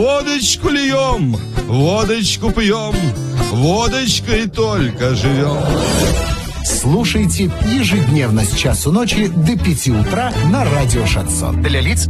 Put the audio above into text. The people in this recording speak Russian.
Водочку льем, водочку пьем, водочкой только живем. Слушайте ежедневно с часу ночи до 5 утра на радио «Шансон». Для лиц